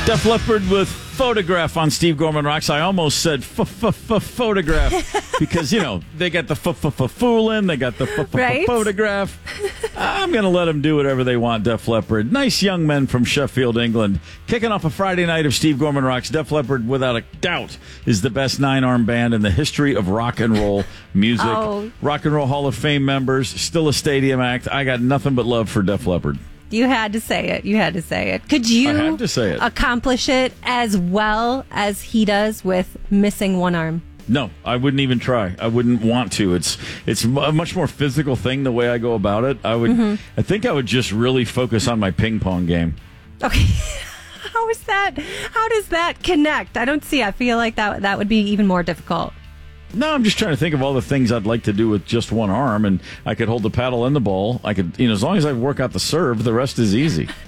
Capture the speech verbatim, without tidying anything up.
Def Leppard with Photograph on Steve Gorman Rocks. I almost said photograph because, you know, they got the foolin', they got the photograph. I'm going to let them do whatever they want, Def Leppard. Nice young men from Sheffield, England. Kicking off a Friday night of Steve Gorman Rocks. Def Leppard, without a doubt, is the best nine-arm band in the history of rock and roll music. Oh. Rock and Roll Hall of Fame members, still a stadium act. I got nothing but love for Def Leppard. You had to say it. You had to say it. Could you I had to say it. accomplish it as well as he does with missing one arm? No, I wouldn't even try. I wouldn't want to. It's it's a much more physical thing the way I go about it. I would. Mm-hmm. I think I would just really focus on my ping pong game. Okay. How is that? How does that connect? I don't see. I feel like that that would be even more difficult. No, I'm just trying to think of all the things I'd like to do with just one arm, and I could hold the paddle and the ball. I could, you know, as long as I work out the serve, the rest is easy.